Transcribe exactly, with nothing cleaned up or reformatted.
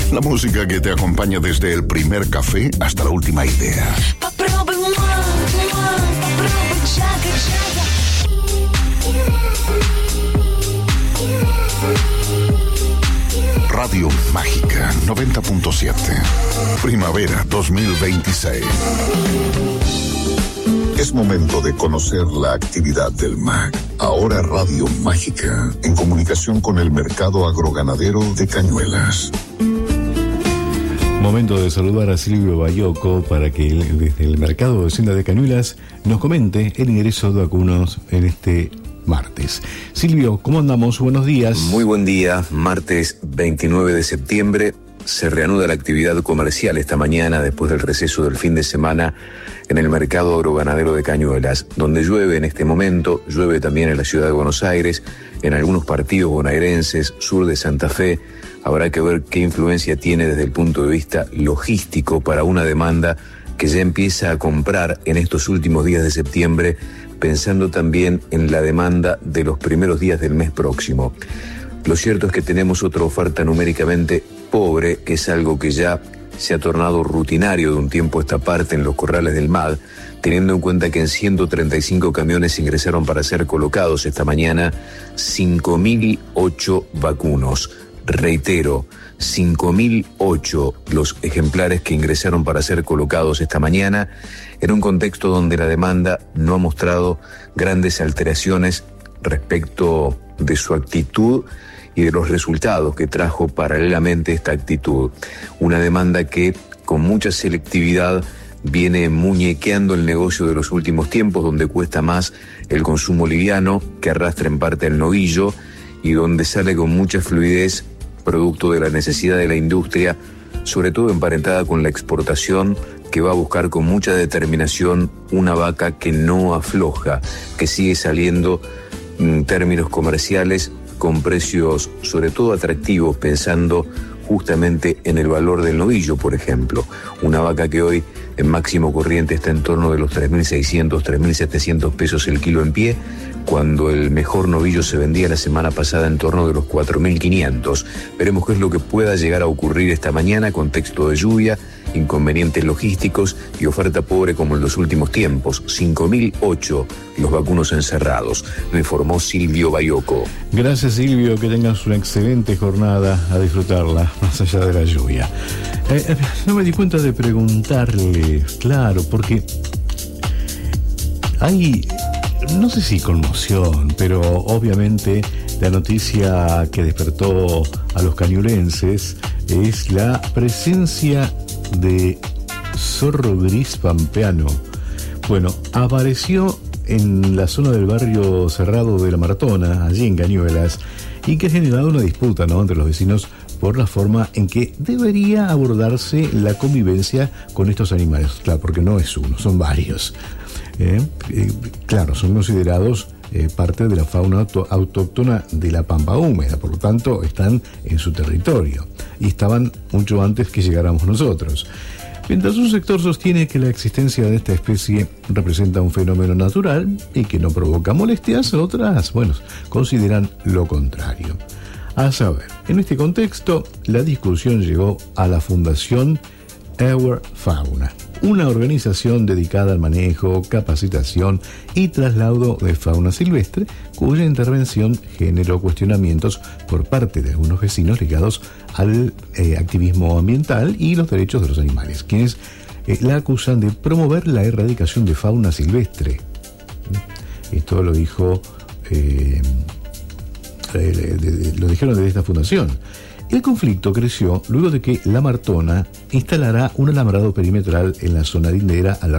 La música que te acompaña desde el primer café hasta la última idea. Radio Mágica noventa punto siete. Primavera dos mil veintiséis. Es momento de conocer la actividad del M A C. Ahora Radio Mágica, en comunicación con el mercado agroganadero de Cañuelas. Momento de saludar a Silvio Bayoco para que desde el mercado de Hacienda de Cañuelas nos comente el ingreso de vacunos en este martes. Silvio, ¿cómo andamos? Buenos días. Muy buen día. Martes veintinueve de septiembre. Se reanuda la actividad comercial esta mañana después del receso del fin de semana en el mercado agroganadero de Cañuelas, donde llueve en este momento, llueve también en la ciudad de Buenos Aires, en algunos partidos bonaerenses, sur de Santa Fe. Habrá que ver qué influencia tiene desde el punto de vista logístico para una demanda que ya empieza a comprar en estos últimos días de septiembre, pensando también en la demanda de los primeros días del mes próximo. Lo cierto es que tenemos otra oferta numéricamente pobre, que es algo que ya se ha tornado rutinario de un tiempo a esta parte en los corrales del M A D, teniendo en cuenta que en ciento treinta y cinco camiones ingresaron para ser colocados esta mañana cinco mil ocho vacunos. Reitero, cinco mil ocho los ejemplares que ingresaron para ser colocados esta mañana, en un contexto donde la demanda no ha mostrado grandes alteraciones respecto de su actitud y de los resultados que trajo paralelamente esta actitud. Una demanda que con mucha selectividad viene muñequeando el negocio de los últimos tiempos, donde cuesta más el consumo liviano, que arrastra en parte el novillo, y donde sale con mucha fluidez, producto de la necesidad de la industria, sobre todo emparentada con la exportación, que va a buscar con mucha determinación una vaca que no afloja, que sigue saliendo en términos comerciales con precios sobre todo atractivos, pensando justamente en el valor del novillo, por ejemplo. Una vaca que hoy en máximo corriente está en torno de los tres mil seiscientos, tres mil setecientos pesos el kilo en pie, cuando el mejor novillo se vendía la semana pasada en torno de los cuatro mil quinientos. Veremos qué es lo que pueda llegar a ocurrir esta mañana, contexto de lluvia, inconvenientes logísticos y oferta pobre como en los últimos tiempos. cinco mil ocho los vacunos encerrados, lo informó Silvio Bayoco. Gracias, Silvio, que tengas una excelente jornada, a disfrutarla más allá de la lluvia. Eh, eh, no me di cuenta de preguntarle, claro, porque hay, no sé si conmoción, pero obviamente la noticia que despertó a los cañulenses es la presencia de zorro gris pampeano. Bueno, apareció en la zona del barrio cerrado de La Maratona, allí en Cañuelas, y que ha generado una disputa, ¿no?, entre los vecinos por la forma en que debería abordarse la convivencia con estos animales. Claro, porque no es uno, son varios. Eh, eh, claro, son considerados eh, parte de la fauna auto- autóctona de la pampa húmeda, por lo tanto están en su territorio y estaban mucho antes que llegáramos nosotros. Mientras un sector sostiene que la existencia de esta especie representa un fenómeno natural y que no provoca molestias, otras, bueno, consideran lo contrario. A saber, en este contexto, la discusión llegó a la Fundación Our Fauna, una organización dedicada al manejo, capacitación y traslado de fauna silvestre, cuya intervención generó cuestionamientos por parte de algunos vecinos ligados al eh, activismo ambiental y los derechos de los animales, quienes eh, la acusan de promover la erradicación de fauna silvestre. Esto lo dijo, eh, eh, de, de, lo dijeron desde esta fundación. El conflicto creció luego de que La Maratona instalará un alambrado perimetral en la zona lindera a la